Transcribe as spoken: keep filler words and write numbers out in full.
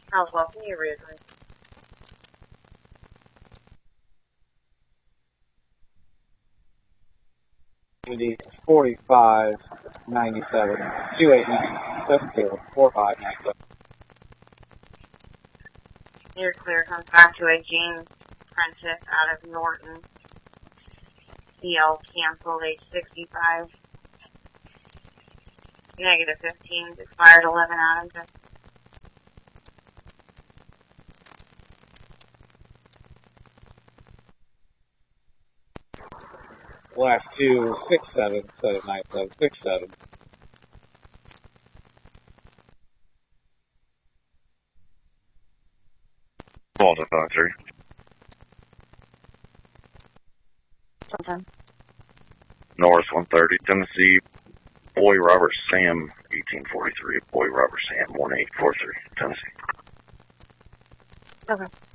How's welcome you, Ridley? forty-five ninety-seven, two eight seven zero, four five nine seven. You're clear. Comes back to a James Prentice out of Norton. C L canceled, age sixty-five. Negative fifteen, expired eleven Adams. Last two, six seven, seven nine seven, six seven. Delta five three. Sometime. North one thirty, Tennessee, Boy Robert Sam, eighteen forty-three, Boy Robert Sam, one eight four three, Tennessee. Okay.